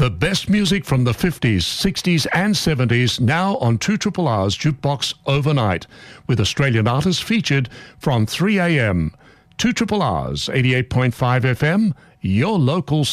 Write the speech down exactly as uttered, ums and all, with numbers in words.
The best music from the fifties, sixties and seventies now on two R R R's Jukebox Overnight, with Australian artists featured from three a.m. two R R R's eighty-eight point five F M, your local